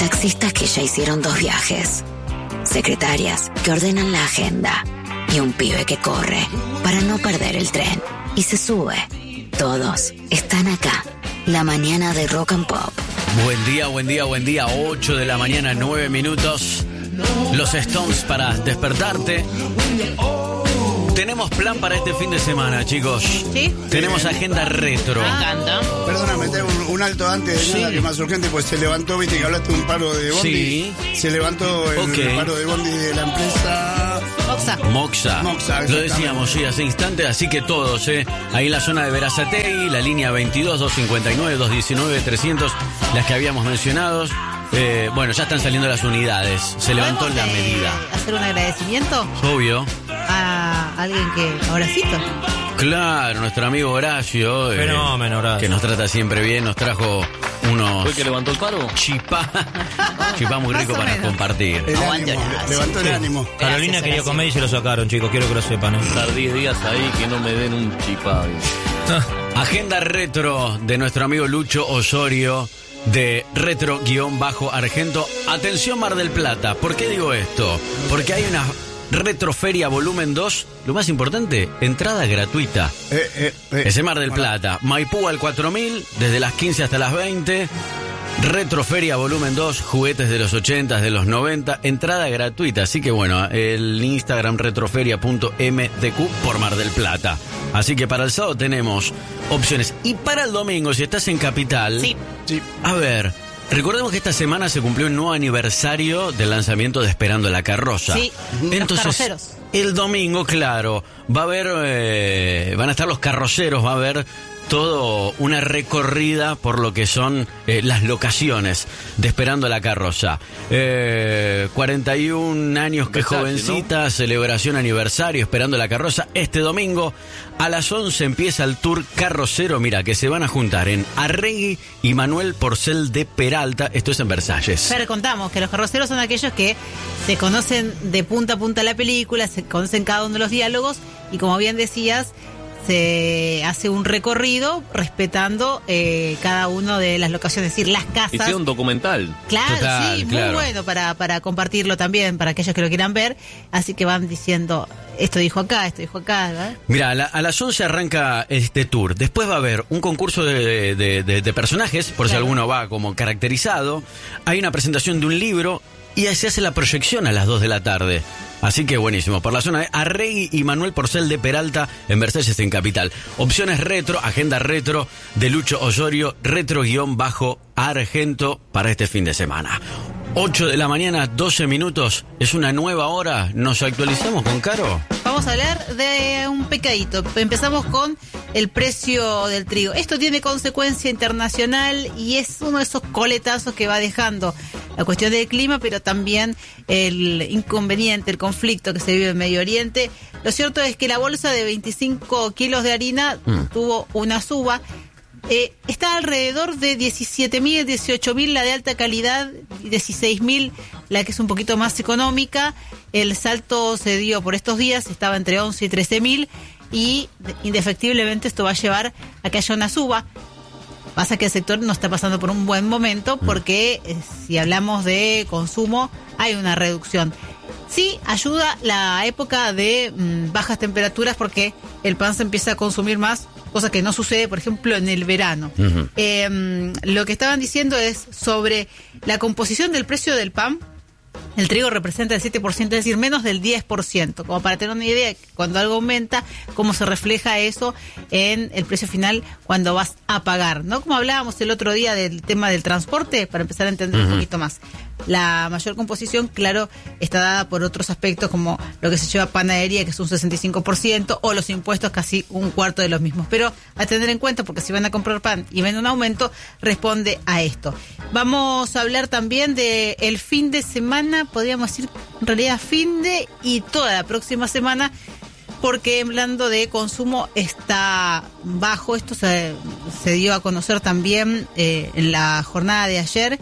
taxistas que ya hicieron 2 viajes, secretarias que ordenan la agenda y un pibe que corre para no perder el tren y se sube. Todos están acá. La mañana de Rock and Pop. Buen día, buen día, buen día. 8 de la mañana, 9 minutos. Los Stones para despertarte. Tenemos plan para este fin de semana, chicos. ¿Sí? Tenemos agenda retro. Me encanta. Perdóname, tengo un alto antes de nada que más urgente, pues se levantó, viste que hablaste de un paro de bondi. Sí. Se levantó el paro de bondi de la empresa Moxa. Lo decíamos, sí, hace instantes, así que todos, ahí en la zona de Berazategui, la línea 22, 259, 219, 300, las que habíamos mencionado. Bueno, ya están saliendo las unidades. Se levantó la medida. ¿Hacer un agradecimiento? Obvio. A alguien que... Horacito. Claro, nuestro amigo Horacio. Fenómeno, Horacio. Que nos trata siempre bien, nos trajo unos... ¿Fue que levantó el paro? Chipá muy rico para compartir. El Aguante, ánimo, Horacio. levantó el ánimo. Carolina Gracias, quería Horacio. comer y se lo sacaron, chicos. Quiero que lo sepan. Estar 10 días ahí que no me den un chipado. Agenda retro de nuestro amigo Lucho Osorio de retro-argento. Atención Mar del Plata. ¿Por qué digo esto? Porque hay una retroferia volumen 2. Lo más importante, entrada gratuita. Ese Mar del Plata. Maipú al 4000, desde las 15 hasta las 20. Retroferia volumen 2, juguetes de los 80, de los 90, entrada gratuita. Así que bueno, el Instagram retroferia.mdq por Mar del Plata. Así que para el sábado tenemos opciones. Y para el domingo, si estás en Capital... Sí. A ver, recordemos que esta semana se cumplió un nuevo aniversario del lanzamiento de Esperando la Carroza. Sí, los carroceros. El domingo, claro, va a haber... van a estar los carroceros, va a haber... todo una recorrida por lo que son las locaciones de Esperando la Carroza. 41 años, que jovencita, ¿no? Celebración aniversario, Esperando la Carroza. Este domingo a las 11 empieza el tour carrocero. Mira, que se van a juntar en Arregui y Manuel Porcel de Peralta. Esto es en Versalles. Pero contamos que los carroceros son aquellos que se conocen de punta a punta la película, se conocen cada uno de los diálogos y, como bien decías, se hace un recorrido respetando cada una de las locaciones, es decir, las casas. Hicieron un documental. Claro, Total, sí, claro. muy bueno para compartirlo también, para aquellos que lo quieran ver. Así que van diciendo, esto dijo acá, ¿verdad? Mira, a las 11 arranca este tour. Después va a haber un concurso de personajes, por si Claro. alguno va como caracterizado. Hay una presentación de un libro y ahí se hace la proyección a las 2 de la tarde. Así que buenísimo. Por la zona de Arregui y Manuel Porcel de Peralta en Versalles, en Capital. Opciones retro, agenda retro de Lucho Osorio, retro-argento para este fin de semana. 8 de la mañana, 12 minutos. Es una nueva hora. ¿Nos actualizamos con Caro? Vamos a hablar de un pecadito. Empezamos con el precio del trigo. Esto tiene consecuencia internacional y es uno de esos coletazos que va dejando la cuestión del clima, pero también el inconveniente, el conflicto que se vive en Medio Oriente. Lo cierto es que la bolsa de 25 kilos de harina tuvo una suba. Está alrededor de 17.000, 18.000 la de alta calidad, 16.000 la que es un poquito más económica. El salto se dio por estos días, estaba entre 11 y 13.000 y indefectiblemente esto va a llevar a que haya una suba. Pasa que el sector no está pasando por un buen momento porque si hablamos de consumo hay una reducción. Sí, ayuda la época de bajas temperaturas porque el pan se empieza a consumir más, cosa que no sucede, por ejemplo, en el verano. Uh-huh. Lo que estaban diciendo es sobre la composición del precio del pan. El trigo representa el 7%, es decir, menos del 10%. Como para tener una idea, cuando algo aumenta, cómo se refleja eso en el precio final cuando vas a pagar, ¿no? Como hablábamos el otro día del tema del transporte, para empezar a entender un poquito más. La mayor composición, claro, está dada por otros aspectos como lo que se lleva panadería, que es un 65%, o los impuestos, casi un cuarto de los mismos. Pero a tener en cuenta, porque si van a comprar pan y ven un aumento, responde a esto. Vamos a hablar también de el fin de semana, podríamos decir en realidad fin de y toda la próxima semana, porque hablando de consumo está bajo. Esto se dio a conocer también en la jornada de ayer,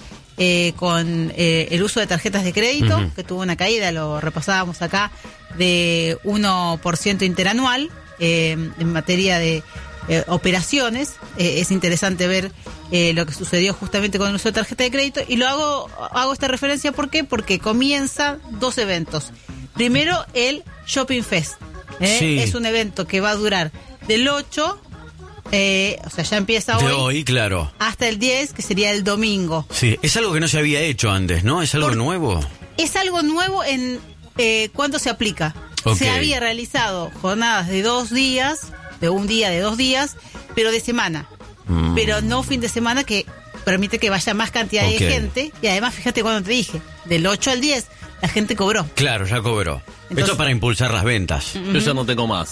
con el uso de tarjetas de crédito, que tuvo una caída, lo repasábamos acá, de 1% interanual en materia de operaciones. Es interesante ver lo que sucedió justamente con el uso de tarjeta de crédito. Y lo hago esta referencia, ¿por qué? Porque comienzan 2 eventos. Primero, el Shopping Fest. Sí. Es un evento que va a durar del 8, o sea, ya empieza De hoy, hoy, claro. hasta el 10, que sería el domingo. Sí, es algo que no se había hecho antes, ¿no? ¿Es algo nuevo? Es algo nuevo en cuándo se aplica. Ok. Se había realizado jornadas de 2 días, de un día, de 2 días, pero de semana. Pero no fin de semana, que permite que vaya más cantidad Ok. de gente. Y además, fíjate cuando te dije, del 8 al 10, la gente cobró. Claro, ya cobró. Entonces- Esto es para impulsar las ventas. Yo ya no tengo más,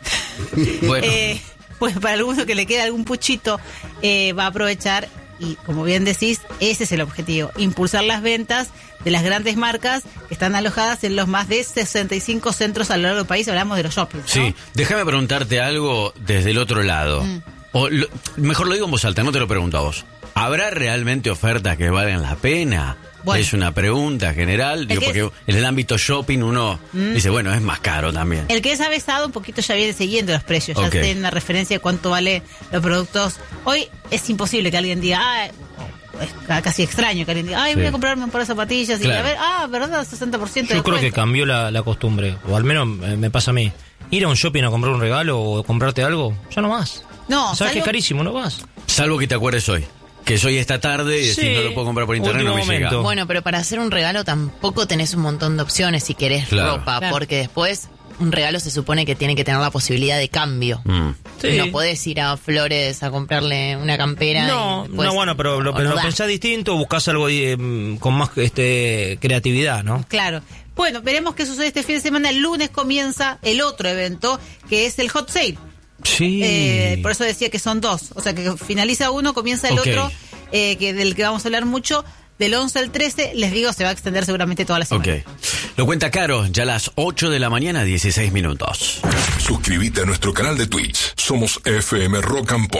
Bueno, Pues para alguno que le quede algún puchito, va a aprovechar. Y como bien decís, ese es el objetivo, impulsar las ventas de las grandes marcas que están alojadas en los más de 65 centros a lo largo del país. Hablamos de los shoppings, ¿no? sí, déjame preguntarte algo desde el otro lado. O mejor lo digo en voz alta, no te lo pregunto a vos. ¿Habrá realmente ofertas que valgan la pena? Bueno. Es una pregunta general, digo, que porque en el ámbito shopping uno dice, bueno, es más caro también. El que es avesado un poquito ya viene siguiendo los precios, ya Ok. tiene una referencia de cuánto vale los productos. Hoy es imposible que alguien diga, es casi extraño que alguien diga, voy a comprarme un par de zapatillas y Claro. a ver, ¿verdad? 60% de Yo creo que descuento. cambió la costumbre, o al menos me pasa a mí. Ir a un shopping a comprar un regalo o comprarte algo, ya no vas. No, ¿Sabes que es salvo- carísimo? No vas. Salvo que te acuerdes hoy. Que soy esta tarde y decís, Sí, no lo puedo comprar por internet, no me último llega. momento. Bueno, pero para hacer un regalo tampoco tenés un montón de opciones si querés Claro. ropa, Claro. porque después un regalo se supone que tiene que tener la posibilidad de cambio. Sí. No podés ir a Flores a comprarle una campera. No, y después- no, bueno, pero lo o no da. pensás distinto, buscás algo con más creatividad, ¿no? Claro. Bueno, veremos qué sucede este fin de semana. El lunes comienza el otro evento, que es el Hot Sale. Sí. Por eso decía que son 2. O sea, que finaliza uno, comienza el Ok. otro, que del que vamos a hablar mucho. Del 11 al 13, les digo, se va a extender seguramente toda la semana. Ok. Lo cuenta Caro, ya a las 8 de la mañana, 16 minutos. Suscríbete a nuestro canal de Twitch. Somos FM Rock and Pop.